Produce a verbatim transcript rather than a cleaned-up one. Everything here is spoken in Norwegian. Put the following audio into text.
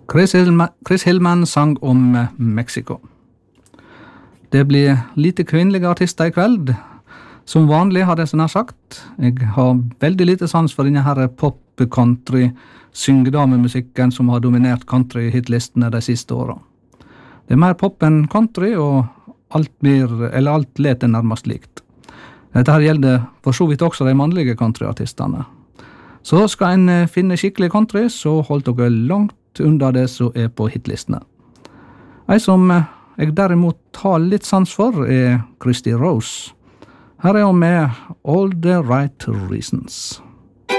Chris Hillman, Chris Hillman sang om Mexico. Det blir lite kvinnelige artister i kveld. Som vanlig har jeg sånn her sagt. Jeg har veldig lite sans for denne her pop-country syngedamemusikken som har dominert country-hitlistene de siste årene. Det er mer pop enn country, og alt blir, eller alt leter nærmest likt. Dette her gjelder for så vidt også de mannlige countryartistene. Så skal en finne skikkelig country, så hold dere langt unna det som er på hitlistene. En som jeg derimot har litt sans for er Christy Rose. Her er hun med All the Right Reasons.